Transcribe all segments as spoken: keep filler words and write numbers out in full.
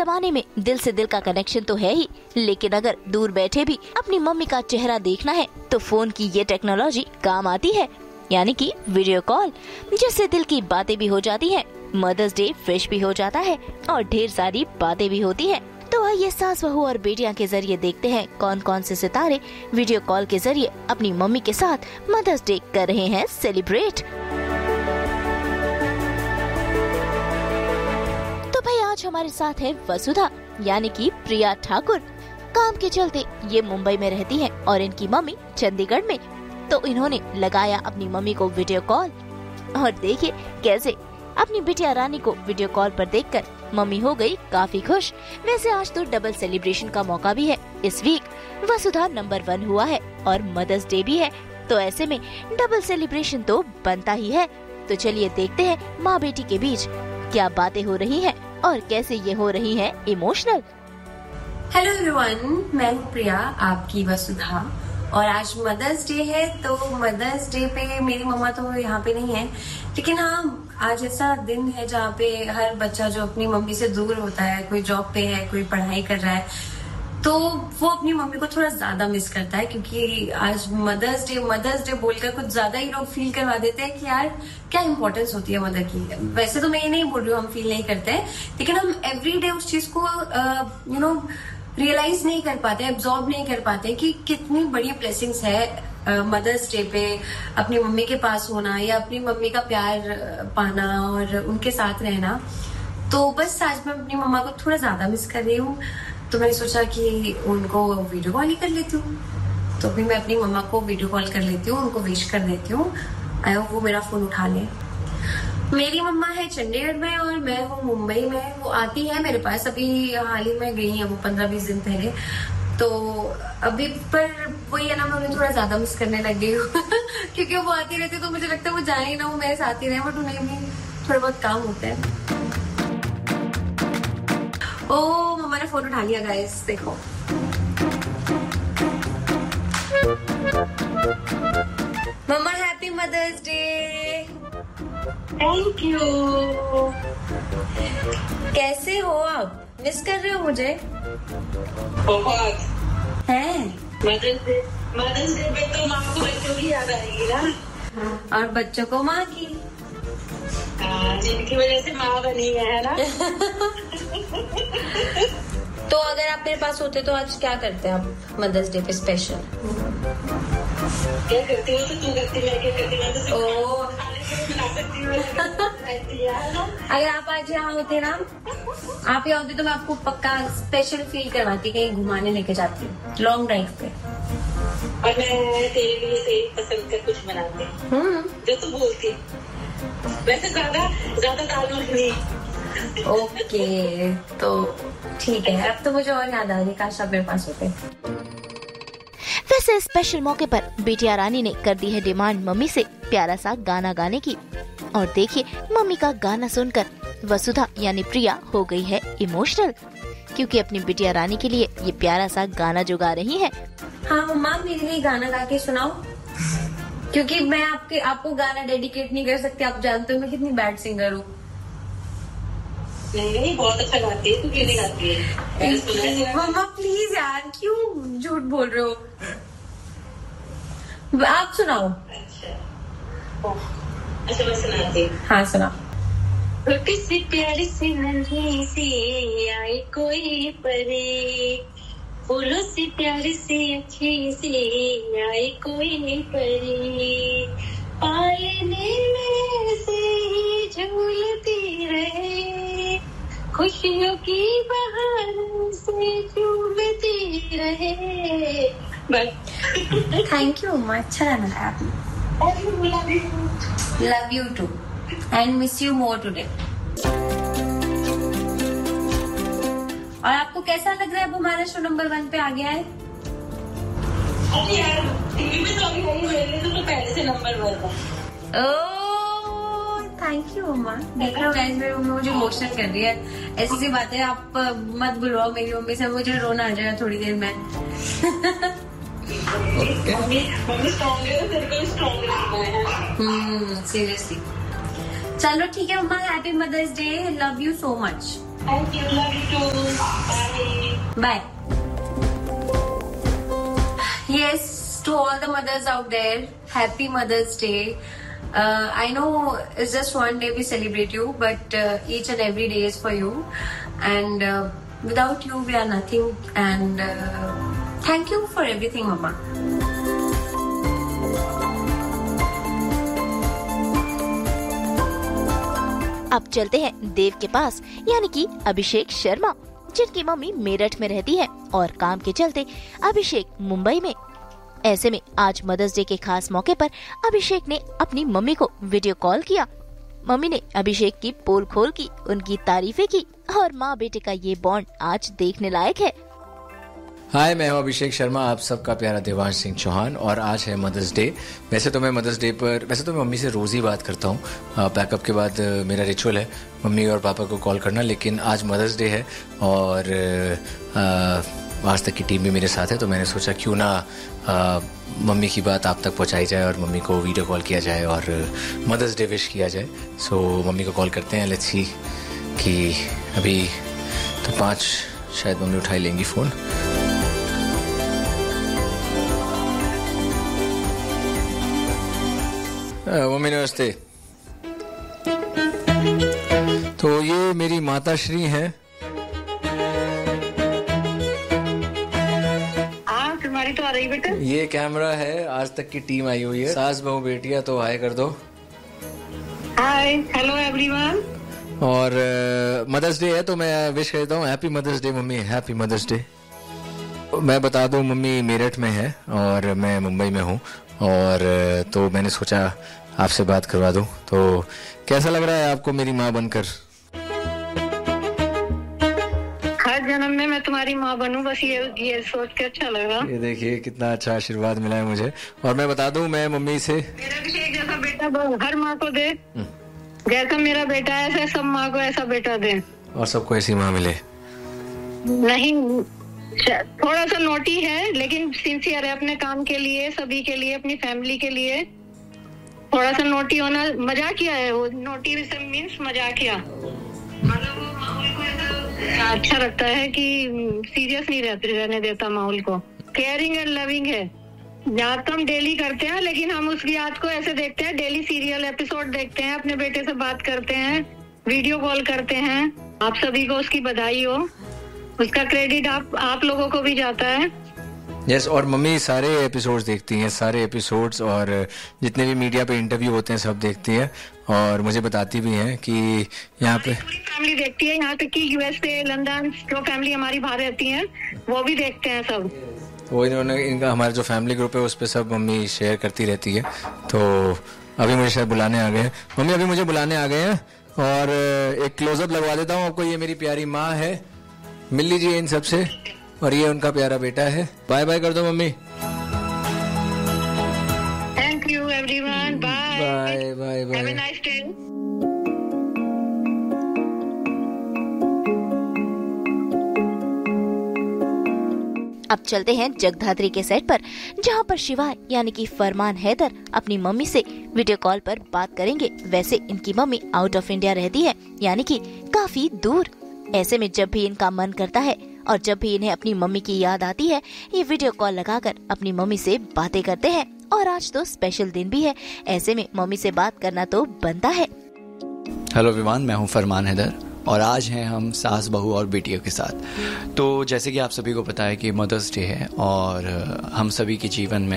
जमाने में दिल से दिल का कनेक्शन तो है ही, लेकिन अगर दूर बैठे भी अपनी मम्मी का चेहरा देखना है तो फोन की ये टेक्नोलॉजी काम आती है, यानी कि वीडियो कॉल, जिससे दिल की बातें भी हो जाती हैं, मदर्स डे फ्रेश भी हो जाता है और ढेर सारी बातें भी होती हैं। तो आइए सास बहू और बेटियां के जरिए देखते हैं कौन कौन से सितारे वीडियो कॉल के जरिए अपनी मम्मी के साथ मदर्स डे कर रहे हैं सेलिब्रेट। तो भाई आज हमारे साथ है वसुधा, यानी कि प्रिया ठाकुर। काम के चलते ये मुंबई में रहती हैं और इनकी मम्मी चंडीगढ़ में। तो इन्होंने लगाया अपनी मम्मी को वीडियो कॉल और देखिए कैसे अपनी बिटिया रानी को वीडियो कॉल पर देखकर मम्मी हो गई काफी खुश। वैसे आज तो डबल सेलिब्रेशन का मौका भी है। इस वीक वसुधा नंबर वन हुआ है और मदर्स डे भी है, तो ऐसे में डबल सेलिब्रेशन तो बनता ही है। तो चलिए देखते हैं माँ बेटी के बीच क्या बातें हो रही हैं और कैसे ये हो रही हैं इमोशनल। हेलो एवरीवन, मैं हूँ प्रिया, आपकी वसुधा, और आज मदर्स डे है। तो मदर्स डे पे मेरी मम्मा तो यहाँ पे नहीं है, लेकिन हाँ आज ऐसा दिन है जहाँ पे हर बच्चा जो अपनी मम्मी से दूर होता है, कोई जॉब पे है, कोई पढ़ाई कर रहा है, तो वो अपनी मम्मी को थोड़ा ज्यादा मिस करता है। क्योंकि आज मदर्स डे मदर्स डे बोलकर कुछ ज्यादा ही लोग फील करवा देते हैं कि यार क्या इंपॉर्टेंस होती है मदर की। वैसे तो मैं ये नहीं बोल रही हूँ हम फील नहीं करते हैं, लेकिन हम एवरी डे उस चीज को यू नो रियलाइज नहीं कर पाते, एब्जॉर्ब नहीं कर पाते कि कितनी बड़ी ब्लेसिंग्स है मदर्स डे पे अपनी मम्मी के पास होना या अपनी मम्मी का प्यार पाना और उनके साथ रहना। तो बस आज मैं अपनी मम्मा को थोड़ा ज्यादा मिस कर रही हूँ, तो मैंने सोचा कि उनको वीडियो कॉल ही कर लेती हूँ। तो भी मैं अपनी मम्मा को वीडियो कॉल कर लेती हूँ, उनको विश कर देती हूँ। आई होप वो मेरा फोन उठा ले। मेरी मम्मा है चंडीगढ़ में और मैं हूँ मुंबई में। वो आती है मेरे पास, अभी हाल ही में गई है वो पंद्रह बीस दिन पहले। तो अभी पर वही है ना, मैं उन्हें थोड़ा ज्यादा मिस करने लग गई हूँ क्योंकि वो आती रहती है तो मुझे लगता है वो जाए ही ना, वो मेरे साथ ही रहे, बट उन्हें भी थोड़ा बहुत काम होता है। ओ मम्मा ने फोन उठा लिया गाइस, देखो। मम्मा happy mother's day. Thank you. कैसे हो आप? मिस कर रहे हो मुझे? बहुत है। मदर्स डे मदर्स डे पे तो माँ को बच्चों की याद आएगी ना, और बच्चों को माँ की, जिनकी वजह से माँ बनी है ना। तो अगर आप मेरे पास होते तो आज क्या करते हैं आप मदर्स डे पे स्पेशल? क्या करती हो तो तू करती, मैं क्या करती हूँ तो ओ बना सकती हूँ। अगर आप आज यहाँ होते ना, आप यहाँ होते तो मैं आपको पक्का स्पेशल फील करवाती, कहीं घुमाने लेके जाती लॉन्ग ड्राइव पे, और मैं तेरे लिए से पसंद कर कुछ बनाती हूँ जो तू बोलती। वैसे ज्यादा ज्यादा दाल मखनी। ओके तो ठीक है, अब तो मुझे और याद आ रही, काश आप मेरे पास होते। वैसे स्पेशल मौके पर बिटिया रानी ने कर दी है डिमांड मम्मी से प्यारा सा गाना गाने की, और देखिए मम्मी का गाना सुनकर वसुधा यानी प्रिया हो गई है इमोशनल, क्योंकि अपनी बिटिया रानी के लिए ये प्यारा सा गाना जो गा रही है। हाँ मम्मा मेरे लिए गाना गा के सुनाओ, क्योंकि मैं आपके आपको गाना डेडिकेट नहीं कर सकती, आप जानते हो मैं कितनी बैड सिंगर हूँ। नहीं नहीं बहुत अच्छा गाती है, तू क्यों नहीं गाती है? मम्मा प्लीज यार, क्यों झूठ बोल रहे हो? आप सुनाओ। अच्छा अच्छा मैं सुनाती। हाँ सुनाओ। किसी प्यारी सी नन्ही सी आई कोई परी, फूलों सी प्यारी सी अच्छी सी आई कोई परी, आईने में से ही झूलती रहे, खुशियों की बहार से झूलती रहे। बस थैंक यू मम्मा, अच्छा गाना गाया आपने। Love you to and miss you more today. और आपको कैसा लग रहा है अब हमारा शो नंबर वन पे आ गया है? अरे यार टीवी में तो अभी वही मेरे तो पहले से नंबर वन था। ओह थैंक यू मम्मा। देख रहे हो गाइस, मेरी मम्मी मुझे इमोशनल कर रही है। ऐसी सी बातें आप मत बुलवाओ मेरी मम्मी से, मुझे रोना आ जाएगा थोड़ी देर में। मम्मी मम्मी स्ट्रॉन्ग है, तेरे को स्ट्रॉन्ग रखना है। हम्म सीरियसली। चलो ठीक है मम्मा, happy mother's day, love you so much. Thank you, love you to. Bye. Yes, to all the mothers out there, happy Mother's Day. Uh, I know it's just one day we celebrate you, but uh, each and every day is for you. And uh, without you, we are nothing. And uh, thank you for everything, Mama. अब चलते हैं देव के पास, यानी कि अभिषेक शर्मा, जिनकी mummy Meerut में रहती है और काम के चलते अभिषेक मुंबई में। ऐसे में आज मदर्स डे के खास मौके पर अभिषेक ने अपनी मम्मी को वीडियो कॉल किया। मम्मी ने अभिषेक की पोल खोल की, उनकी तारीफें की और माँ बेटे का ये बॉन्ड आज देखने लायक है। हाय, मैं हूं अभिषेक शर्मा, आप सबका प्यारा देवांश सिंह चौहान, और आज है मदर्स डे। वैसे तो मैं मदर्स डे पर वैसे तो मैं मम्मी से रोज़ ही बात करता हूं। पैकअप के बाद मेरा रिचुअल है मम्मी और पापा को कॉल करना, लेकिन आज मदर्स डे है और आ, आज तक की टीम भी मेरे साथ है, तो मैंने सोचा क्यों ना आ, मम्मी की बात आप तक पहुंचाई जाए और मम्मी को वीडियो कॉल किया जाए और मदर्स डे विश किया जाए। सो मम्मी को कॉल करते हैं, लेट्स सी कि अभी तो पाँच शायद मम्मी उठाई लेंगी फ़ोन। मम्मी नमस्ते। तो ये मेरी माता श्री हैं। हाँ, तुम्हारी तो आ रही बेटा। ये कैमरा है, आज तक की टीम आई हुई है, सास बहू बेटियां, तो हाय कर दो। हाय, हेलो एवरीवन। और मदर्स डे है तो मैं विश करता हूँ happy mother's day mummy, happy mother's day. मैं बता दूं मम्मी मेरठ में है और मैं मुंबई में हूँ, और तो मैंने सोचा आपसे बात करवा दूं। तो कैसा लग रहा है आपको मेरी माँ बनकर? हर जन्म में मैं तुम्हारी माँ बनूं, बस ये ये सोच के अच्छा लगा। ये देखिए कितना अच्छा आशीर्वाद मिला है मुझे। और मैं बता दूं मैं मम्मी से मेरा अभिषेक जैसा बेटा हर माँ को दे, जैसा मेरा बेटा है ऐसा सब माँ को ऐसा बेटा दे, और सबको ऐसी माँ मिले। नहीं, थोड़ा सा नोटी है लेकिन सिंसियर है अपने काम के लिए, सभी के लिए, अपनी फैमिली के लिए। थोड़ा सा नोटी होना मजाकिया है, वो नोटी मीन्स मजाकिया, मतलब वो माहौल को ऐसा अच्छा रखता है कि सीरियस नहीं रहते रहने देता माहौल को। केयरिंग एंड लविंग है। याद तो हम डेली करते हैं, लेकिन हम उस याद को ऐसे देखते हैं, डेली सीरियल एपिसोड देखते हैं, अपने बेटे से बात करते हैं, वीडियो कॉल करते हैं। आप सभी को उसकी बधाई हो, उसका क्रेडिट आप आप लोगों को भी जाता है। यस yes, और मम्मी सारे एपिसोड्स देखती हैं, सारे एपिसोड्स, और जितने भी मीडिया पे इंटरव्यू होते हैं सब देखती हैं, और मुझे बताती भी हैं कि यहाँ पे फैमिली देखती है, यहाँ तक कि यूएसए, लंदन जो फैमिली हमारी बाहर रहती है वो भी देखते हैं सब। वो इन्होंने इनका हमारा जो फैमिली ग्रुप है उस पर सब मम्मी शेयर करती रहती है। तो अभी मुझे शायद बुलाने आ गए हैं मम्मी, अभी मुझे बुलाने आ गए हैं, और एक क्लोजअप लगवा देता हूँ आपको। ये मेरी प्यारी माँ है, मिल लीजिए इन सबसे, और ये उनका प्यारा बेटा है। बाय बाय कर दो mummy. Thank you everyone, bye bye bye bye, have a nice day. अब चलते हैं जगधात्री के सेट पर, जहां पर शिवाय यानी कि फरमान हैदर अपनी मम्मी से वीडियो कॉल पर बात करेंगे। वैसे इनकी मम्मी आउट ऑफ इंडिया रहती है, यानी कि काफी दूर। ऐसे में जब भी इनका मन करता है और जब भी इन्हें अपनी मम्मी की याद आती है, ये वीडियो कॉल लगाकर अपनी मम्मी से बातें करते हैं। और आज तो स्पेशल दिन भी है, ऐसे में मम्मी से बात करना तो बनता है। हेलो एवरीवन, मैं हूं फरमान हैदर और आज हैं हम सास बहू और बेटियों के साथ। तो जैसे कि आप सभी को पता है कि मदर्स डे है, और हम सभी के जीवन में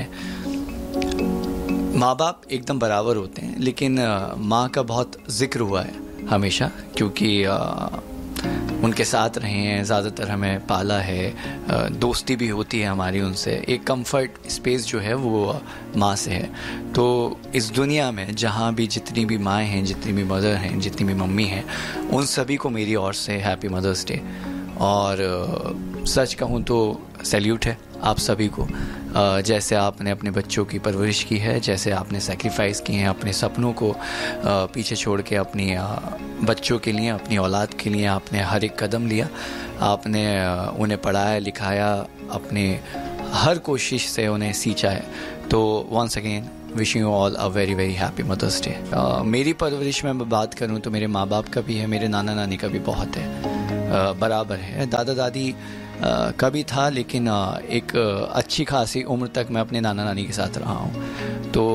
माँ बाप एकदम बराबर होते हैं, लेकिन माँ का बहुत जिक्र हुआ है हमेशा, क्योंकि उनके साथ रहे हैं, ज़्यादातर हमें पाला है, दोस्ती भी होती है हमारी उनसे, एक कंफर्ट स्पेस जो है वो माँ से है। तो इस दुनिया में जहाँ भी जितनी भी माएँ हैं, जितनी भी मदर हैं, जितनी भी मम्मी हैं, उन सभी को मेरी ओर से हैप्पी मदर्स डे। और सच कहूँ तो सैल्यूट है आप सभी को, जैसे आपने अपने बच्चों की परवरिश की है, जैसे आपने सैक्रिफाइस किए हैं, अपने सपनों को पीछे छोड़ के अपनी बच्चों के लिए, अपनी औलाद के लिए आपने हर एक कदम लिया, आपने उन्हें पढ़ाया लिखाया, अपने हर कोशिश से उन्हें सींचा है। तो once again wishing you all a very very happy mother's day. मेरी परवरिश में बात करूं तो मेरे माँ बाप का भी है, मेरे नाना नानी का भी बहुत है। बराबर है। दादा दादी का भी था, लेकिन एक अच्छी खासी उम्र तक मैं अपने नाना नानी के साथ रहा हूँ। तो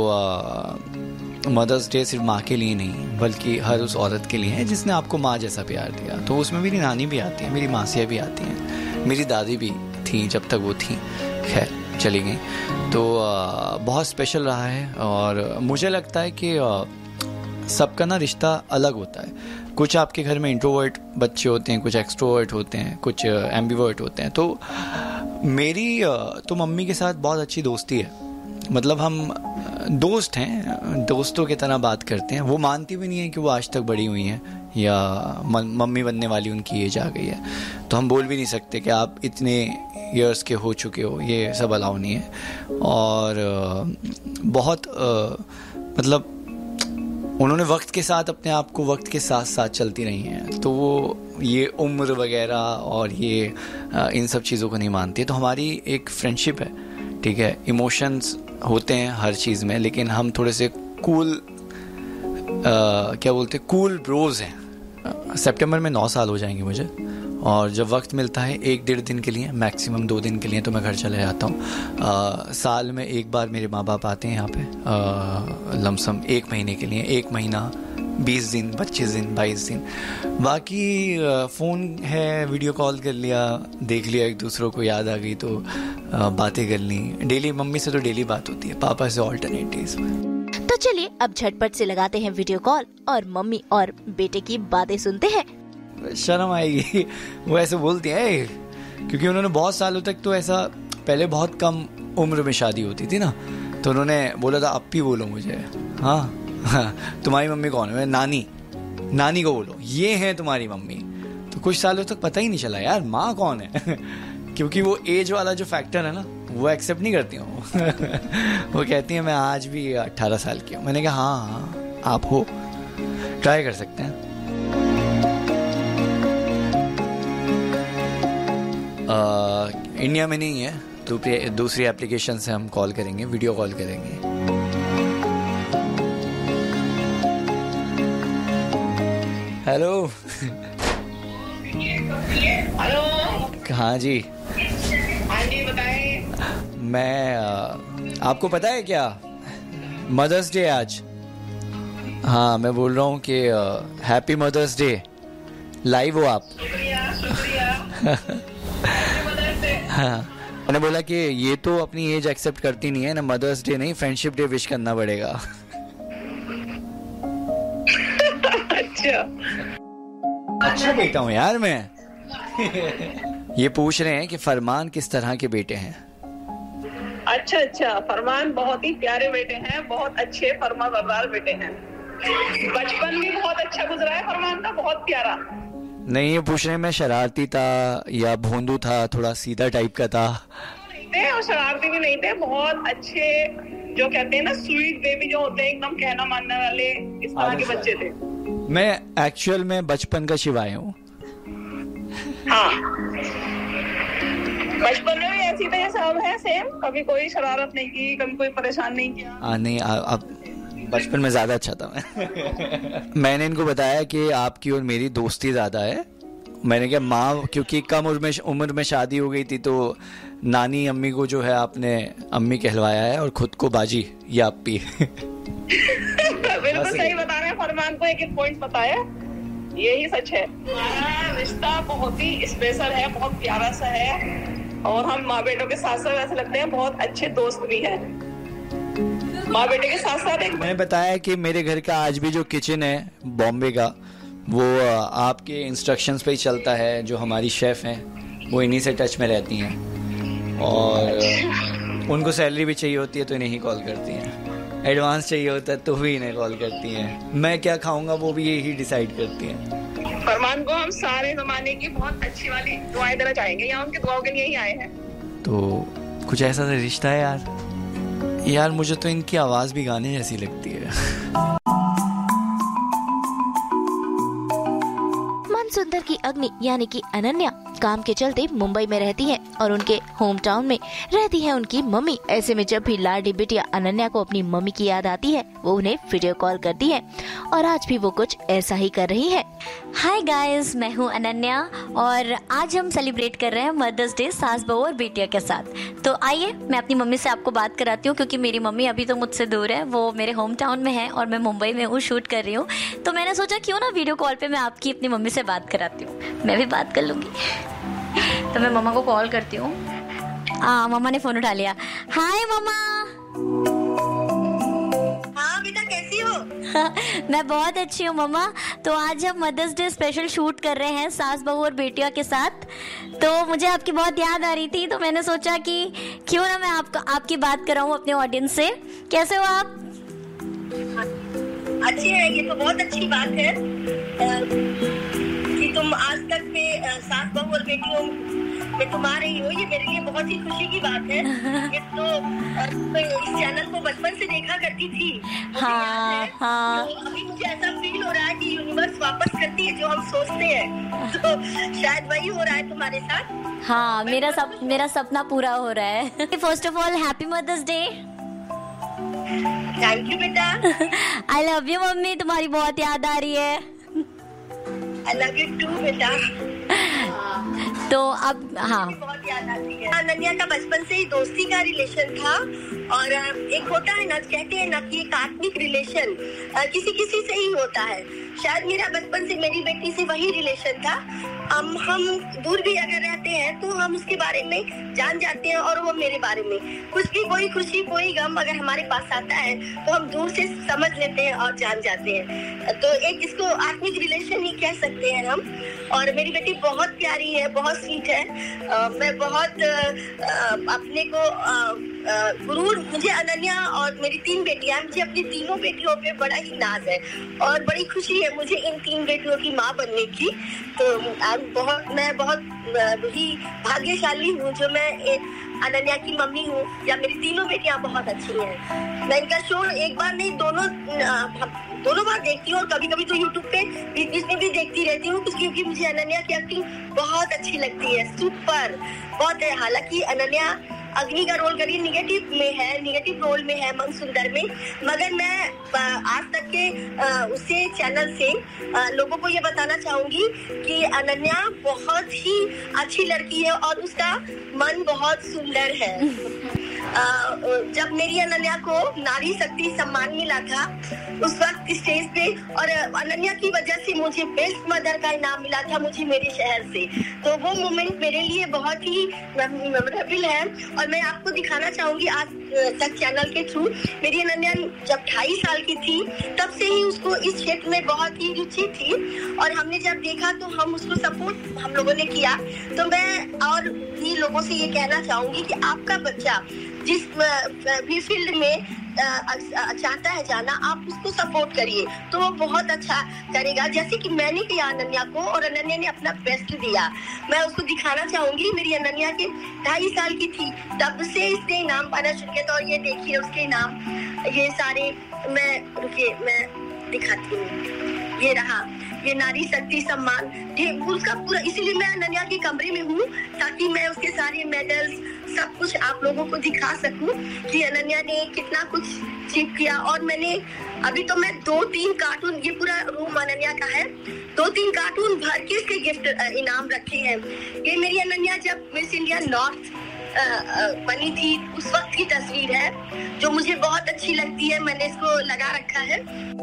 मदर्स डे सिर्फ माँ के लिए नहीं बल्कि हर उस औरत के लिए है जिसने आपको माँ जैसा प्यार दिया। तो उसमें मेरी नानी भी आती है, मेरी मासियाँ भी आती हैं, मेरी दादी भी थी जब तक वो थी, खैर चली गई। तो बहुत स्पेशल रहा है। और मुझे लगता है कि सबका ना रिश्ता अलग होता है। कुछ आपके घर में इंट्रोवर्ट बच्चे होते हैं, कुछ एक्सट्रोवर्ट होते हैं, कुछ एम्बिवर्ट होते हैं। तो मेरी तो मम्मी के साथ बहुत अच्छी दोस्ती है, मतलब हम दोस्त हैं, दोस्तों की तरह बात करते हैं। वो मानती भी नहीं है कि वो आज तक बड़ी हुई हैं या मम्मी बनने वाली उनकी एज आ गई है। तो हम बोल भी नहीं सकते कि आप इतने ईयर्स के हो चुके हो, ये सब अलाउ नहीं है। और बहुत मतलब उन्होंने वक्त के साथ अपने आप को वक्त के साथ साथ चलती रही हैं। तो वो ये उम्र वगैरह और ये इन सब चीज़ों को नहीं मानती। तो हमारी एक फ्रेंडशिप है, ठीक है। इमोशंस होते हैं हर चीज़ में, लेकिन हम थोड़े से कूल आ, क्या बोलते हैं कूल ब्रोज हैं। सितंबर में नौ साल हो जाएंगे मुझे, और जब वक्त मिलता है एक डेढ़ दिन के लिए, मैक्सिमम दो दिन के लिए, तो मैं घर चले जाता हूँ। साल में एक बार मेरे माँ बाप आते हैं यहाँ पे लमसम एक महीने के लिए, एक महीना बीस दिन पच्चीस दिन बाईस दिन। बाकी फ़ोन है, वीडियो कॉल कर लिया, देख लिया, एक दूसरों को याद आ गई तो बातें कर ली। डेली मम्मी से तो डेली बात होती है, पापा से ऑल्टरनेट डेज में। तो चलिए अब झटपट से लगाते हैं वीडियो कॉल और मम्मी और बेटे की बातें सुनते हैं। शर्म आएगी, वो ऐसे बोलती है क्योंकि उन्होंने बहुत सालों तक तो ऐसा, पहले बहुत कम उम्र में शादी होती थी ना, तो उन्होंने बोला था अप्पी बोलो मुझे। हाँ, हाँ तुम्हारी मम्मी कौन है? नानी, नानी को बोलो, ये है तुम्हारी मम्मी। तो कुछ सालों तक पता ही नहीं चला यार माँ कौन है क्योंकि वो एज वाला जो फैक्टर है ना, वो एक्सेप्ट नहीं करती हूँ वो कहती है मैं आज भी अट्ठारह साल की हूँ। मैंने कहा हाँ हाँ आप हो, ट्राई कर सकते हैं। आ, इंडिया में नहीं है तो दूसरी एप्लीकेशन से हम कॉल करेंगे, वीडियो कॉल करेंगे। हेलो हेलो हाँ जी, हाँ जी बताएं। मैं आ, आपको पता है क्या मदर्स डे आज? हाँ मैं बोल रहा हूँ कि हैप्पी मदर्स डे। लाइव हो आप? शुक्रिया शुक्रिया हाँ मैंने बोला कि ये तो अपनी एज एक्सेप्ट करती नहीं है ना, मदर्स डे नहीं फ्रेंडशिप डे विश करना पड़ेगा। अच्छा अच्छा बेटा हूँ यार मैं ये पूछ रहे हैं कि फरमान किस तरह के बेटे हैं? अच्छा अच्छा फरमान बहुत ही प्यारे बेटे हैं, बहुत अच्छे फरमा बरदार बेटे हैं। बचपन भी बहुत अच्छा गुजरा है फरमान का, बहुत प्यारा। नहीं ये पूछ रहे हैं मैं शरारती था या भोंदू था, थोड़ा सीधा टाइप का था? नहीं थे और शरारती भी नहीं थे, बहुत अच्छे जो कहते हैं ना स्वीट बेबी जो होते हैं, एकदम कहना मानने वाले, इस तरह के बच्चे थे। मैं एक्चुअल में बचपन का शिवाय हूँ। हाँ बचपन में भी ऐसी थे सब है सेम, कभी कोई शरारत नहीं की, कभी कोई परेशान नहीं किया। आ, नहीं अब बचपन में ज्यादा अच्छा था मैं मैंने इनको बताया कि आपकी और मेरी दोस्ती ज्यादा है। मैंने कहा माँ क्योंकि कम उम्र में उम्र में शादी हो गई थी तो नानी अम्मी को जो है आपने अम्मी कहलवाया है और खुद को बाजी या अप्पी बिल्कुल सही बता रहे हैं, फरमान को एक एक पॉइंट बताया, यही सच है। हमारा रिश्ता बहुत ही स्पेशल है, बहुत प्यारा सा है और हम माँ बेटों के साथ साथ ऐसे लगते हैं बहुत अच्छे दोस्त भी हैं। माँ बेटे के साथ साथ एक मैंने बताया कि मेरे घर का आज भी जो किचन है बॉम्बे का, वो आपके इंस्ट्रक्शंस पे ही चलता है। जो हमारी शेफ हैं वो इन्हीं से टच में रहती हैं और उनको सैलरी भी चाहिए होती है तो इन्हें ही कॉल करती हैं, एडवांस चाहिए होता है तो भी इन्हें कॉल करती हैं, मैं क्या खाऊंगा वो भी यही डिसाइड करती हैं। फरमान को हम सारे जमाने की बहुत अच्छी वाली दुआएं देना चाहेंगे, यहाँ उनकी दुआओं के लिए ही आए हैं। तो कुछ ऐसा सा रिश्ता है यार। यार मुझे तो इनकी आवाज भी गाने जैसी लगती है। मन सुंदर की अग्नि पत्नी यानी कि अनन्या काम के चलते मुंबई में रहती हैं और उनके होम टाउन में रहती है उनकी मम्मी। ऐसे में जब भी लाडली बिटिया अनन्या को अपनी मम्मी की याद आती है वो उन्हें वीडियो कॉल करती है और आज भी वो कुछ ऐसा ही कर रही है। हाय गाइस, मैं हूँ अनन्या और आज हम सेलिब्रेट कर रहे हैं मदर्स डे सास बहू और बेटिया के साथ। तो आइए मैं अपनी मम्मी से आपको बात कराती हूँ, क्योंकि मेरी मम्मी अभी तो मुझसे दूर है, वो मेरे होम टाउन में है और मैं मुंबई में हूँ, शूट कर रही हूँ। तो मैंने सोचा क्यों ना वीडियो कॉल पे मैं आपकी अपनी मम्मी से बात कराती हूँ, मैं भी बात कर लूँगी। तो मैं मम्मा को कॉल करती हूँ। हाँ, मम्मा ने फोन उठा लिया। हाय मम्मा। हाँ बेटा, कैसी हो? मैं बहुत अच्छी हूँ मम्मा। तो आज हम मदर्स डे स्पेशल शूट कर रहे हैं सास बहू और बेटिया के साथ। तो मुझे आपकी बहुत याद आ रही थी, तो मैंने सोचा कि क्यों ना मैं आपका आपकी बात कराऊँ अपने ऑडियंस से। कैसे हो आप? अच्छी है, ये तो बहुत अच्छी बात है कि तुम आज तक में सास बहू और बेटियों में तुम आ रही हो। ये मेरे लिए बहुत ही खुशी की बात है। ये तो मैं इस चैनल को बचपन से देखा करती थी। हाँ, हाँ। तो अभी मुझे ऐसा फील हो रहा है कि यूनिवर्स वापस करती है जो हम सोचते हैं, तो शायद वही हो रहा है तुम्हारे साथ। हाँ, मेरा सप, मेरा सपना पूरा हो रहा है। First of all happy mother's day. Thank you बेटा। आई लव यू मम्मी, तुम्हारी बहुत याद आ रही है। आई लव यू टू बेटा। तो अब हाँ, बहुत याद आती है। अनन्या का बचपन से ही दोस्ती का रिलेशन था और एक होता है ना, कहते हैं ना कि एक आत्मिक रिलेशन किसी किसी से ही होता है। शायद मेरा बचपन से मेरी बेटी से वही रिलेशन था। हम हम दूर भी अगर रहते हैं तो हम उसके बारे में जान जाते हैं और वो मेरे बारे में। कुछ भी, कोई खुशी कोई गम अगर हमारे पास आता है तो हम दूर से समझ लेते हैं और जान जाते हैं। तो एक इसको आत्मिक रिलेशन ही कह सकते हैं हम। और मेरी बेटी बहुत प्यारी है, बहुत स्वीट है। आ, मैं बहुत आ, अपने को गुरूर, मुझे अनन्या और मेरी तीन बेटियां, मुझे अपनी तीनों बेटियों पे बड़ा ही नाज है और बड़ी खुशी है मुझे इन तीन बेटियों की माँ बनने की। तो बहुत मैं बहुत ही भाग्यशाली हूँ जो मैं अनन्या की मम्मी हूँ, या मेरी तीनों बेटियां बहुत अच्छी हैं। मैं इनका शो एक बार नहीं, दोनों दोनों बार देखती हूँ और कभी कभी तो यूट्यूब पे बीच बीच में भी देखती रहती हूँ, क्योंकि मुझे अनन्या की एक्टिंग बहुत अच्छी लगती है। सुपर बहुत है। हालांकि अनन्या अग्नि का रोल करिए निगेटिव में है, निगेटिव रोल में है मन सुंदर में, मगर मैं आज तक के उसे चैनल से लोगों को ये बताना चाहूंगी कि अनन्या बहुत ही अच्छी लड़की है और उसका मन बहुत सुंदर है। जब मेरी अनन्या को नारी शक्ति सम्मान मिला था उस वक्त स्टेज पे, और अनन्या की वजह से मुझे बेस्ट मदर का इनाम मिला था मुझे मेरे शहर से, तो वो मोमेंट मेरे लिए बहुत ही मेमोरेबल है। और मैं आपको दिखाना चाहूंगी आज तक चैनल के थ्रू, मेरी अनन्या जब ढाई साल की थी तब से ही उसको इस क्षेत्र में बहुत ही रुचि थी और हमने जब देखा तो हम उसको सपोर्ट हम लोगों ने किया। तो मैं और भी लोगों से ये कहना चाहूंगी कि आपका बच्चा जिस भी फील्ड में चाहता है जाना, आप उसको सपोर्ट करिए तो वो बहुत अच्छा करेगा, जैसे कि मैंने किया अनन्या को और अनन्या ने अपना बेस्ट दिया। मैं उसको दिखाना चाहूंगी। मेरी अनन्या के ढाई साल की थी तब से इसने इनाम पाना शुरू किया था और ये देखिए उसके इनाम, ये सारे, मैं रुकिए मैं दिखाती हूँ, ये रहा, ये नारी शक्ति सम्मान उसका पूरा। इसीलिए मैं अनन्या के कमरे में हूँ ताकि मैं उसके सारे मेडल्स सब कुछ आप लोगों को दिखा सकूं कि अनन्या ने कितना कुछ अचीव किया। और मैंने अभी तो मैं दो तीन कार्टून, ये पूरा रूम अनन्या का है, दो तीन कार्टून भर के इसके गिफ्ट इनाम रखे हैं। ये मेरी अनन्या जब मिस इंडिया नॉर्थ बनी थी उस वक्त की तस्वीर है जो मुझे बहुत अच्छी लगती है, मैंने इसको लगा रखा है।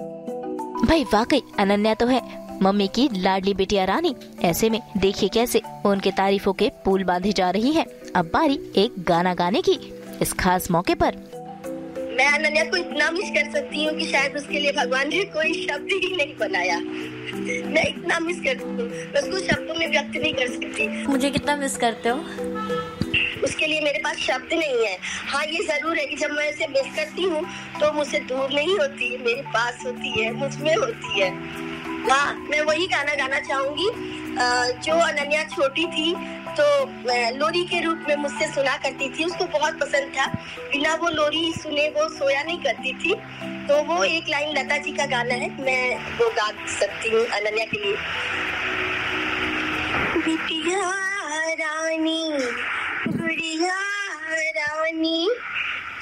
भाई वाकई अनन्या तो है मम्मी की लाडली बिटिया रानी। ऐसे में देखिए कैसे उनके तारीफों के पुल बांधे जा रही हैं। अब बारी एक गाना गाने की इस खास मौके पर। मैं अनन्या को इतना मिस कर सकती हूँ कि शायद उसके लिए भगवान ने कोई शब्द ही नहीं बनाया। मैं इतना मिस करती हूँ, मैं उसको शब्दों में व्यक्त नहीं कर सकती। मुझे कितना मिस करते हो? उसके लिए मेरे पास शब्द नहीं है। हाँ, ये जरूर है कि जब मैं इसे मिस करती हूँ तो मुझसे दूर नहीं होती, मेरे पास होती है, मुझ में होती है। हाँ, मैं वही गाना गाना चाहूंगी जो अनन्या छोटी थी तो लोरी के रूप में मुझसे सुना करती थी, उसको बहुत पसंद था। बिना वो लोरी सुने वो सोया नहीं करती थी। तो वो एक लाइन लता जी का गाना है, मैं वो गा सकती हूँ अनन्या के लिए। बिटिया रानी गुड़िया रानी